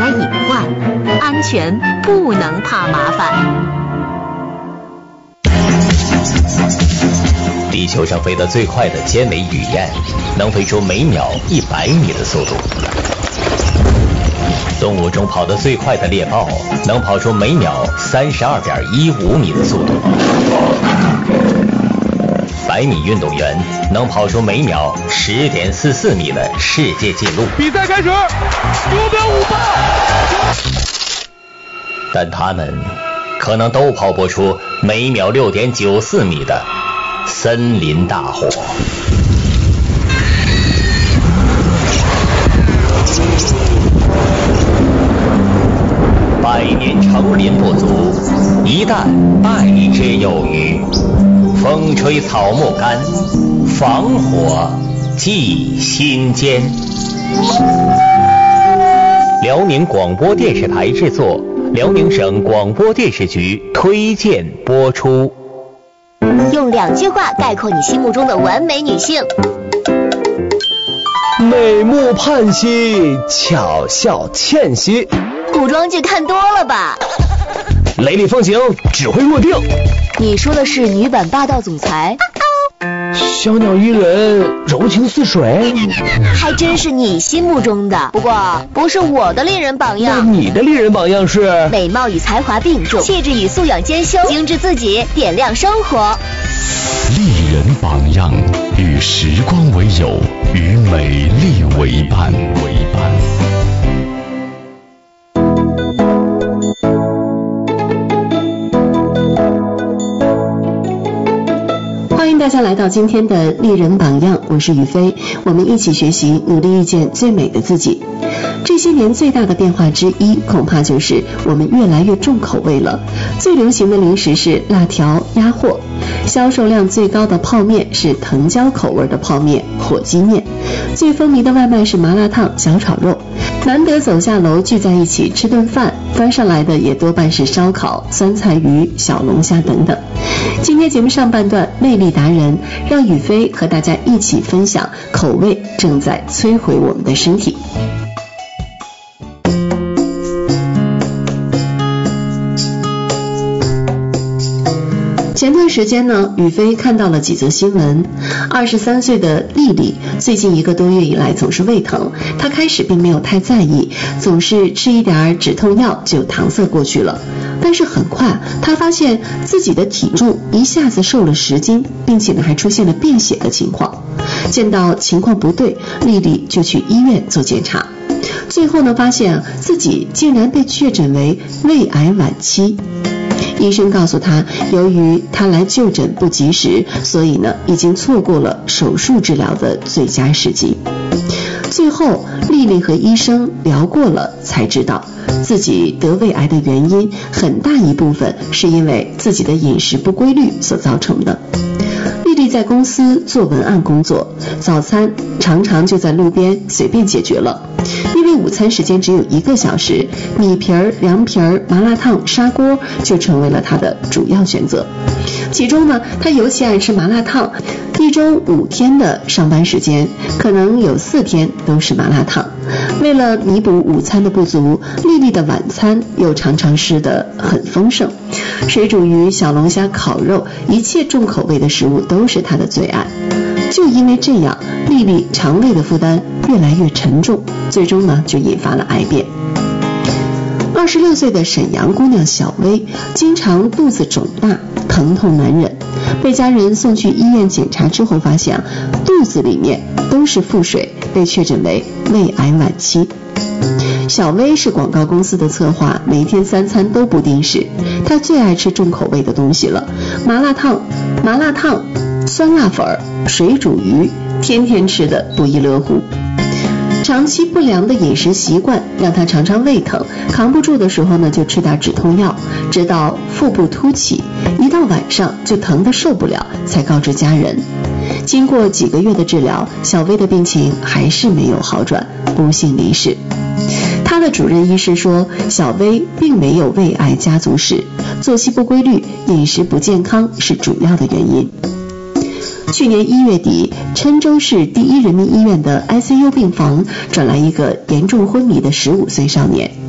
在隐患，安全不能怕麻烦。 地球上飞得最快的尖尾雨燕，能飞出每秒100米的速度。动物中跑得最快的猎豹，能跑出每秒32.15米的速度。100米运动员能跑出每秒10.44米的世界纪录。 比赛开始，目标5发。 但他们可能都跑不出每秒6.94米的森林大火。100年成林不足，一旦败之有余。风吹草木干，防火记心间。辽宁广播电视台制作，辽宁省广播电视局推荐播出。 用2句话概括你心目中的完美女性： 美目盼兮，巧笑倩兮。 古装剧看多了吧？ 雷厉风行，指挥若定。 你说的是女版霸道总裁？ 小鸟依人，柔情似水。 还真是你心目中的，不过不是我的丽人榜样。 那你的丽人榜样是？ 美貌与才华并重，气质与素养兼修，精致自己，点亮生活。 丽人榜样，与时光为友，与美丽为伴。 欢迎大家来到今天的丽人榜样，我是雨飞，我们一起学习，努力遇见最美的自己。这些年最大的变化之一，恐怕就是我们越来越重口味了。最流行的零食是辣条、鸭货，销售量最高的泡面是藤椒口味的泡面、火鸡面，最风靡的外卖是麻辣烫、小炒肉。难得走下楼聚在一起吃顿饭，端上来的也多半是烧烤、酸菜鱼、小龙虾等等。今天节目上半段，魅力达人让雨飞和大家一起分享口味正在摧毁我们的身体。前段时间呢，雨飞看到了几则新闻。23岁的丽丽最近1个多月以来总是胃疼，她开始并没有太在意，总是吃一点止痛药就搪塞过去了。但是很快她发现自己的体重一下子瘦了10斤，并且呢还出现了便血的情况。见到情况不对，丽丽就去医院做检查，最后呢发现自己竟然被确诊为胃癌晚期。医生告诉他，由于他来就诊不及时，所以呢已经错过了手术治疗的最佳时机。最后丽丽和医生聊过了，才知道自己得胃癌的原因很大一部分是因为自己的饮食不规律所造成的。丽丽在公司做文案工作，早餐常常就在路边随便解决了，因为午餐时间只有1个小时，米皮儿、凉皮儿、麻辣烫、砂锅就成为了她的主要选择。其中呢，她尤其爱吃麻辣烫，一周5天的上班时间，可能有4天都是麻辣烫。为了弥补午餐的不足，丽丽的晚餐又常常吃得很丰盛，水煮鱼、小龙虾、烤肉，一切重口味的食物都是她的最爱。就因为这样，丽丽肠胃的负担越来越沉重，最终呢就引发了癌变。26岁的沈阳姑娘小薇，经常肚子肿大，疼痛难忍，被家人送去医院检查之后，发现肚子里面都是腹水，被确诊为胃癌晚期。小薇是广告公司的策划，每天3餐都不定时，她最爱吃重口味的东西了，麻辣烫、酸辣粉、水煮鱼，天天吃的不亦乐乎。长期不良的饮食习惯让她常常胃疼，扛不住的时候呢就吃点止痛药，直到腹部凸起，一到晚上就疼得受不了，才告知家人。经过几个月的治疗，小薇的病情还是没有好转，不幸离世。她的主任医师说，小薇并没有胃癌家族史，作息不规律、饮食不健康是主要的原因。去年1月底，郴州市第一人民医院的 ICU 病房转来一个严重昏迷的15岁少年。